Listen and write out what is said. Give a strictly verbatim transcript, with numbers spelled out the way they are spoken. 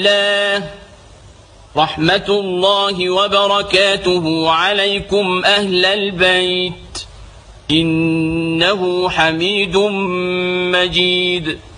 الله رحمة الله وبركاته عليكم أهل البيت إنه حميد مجيد.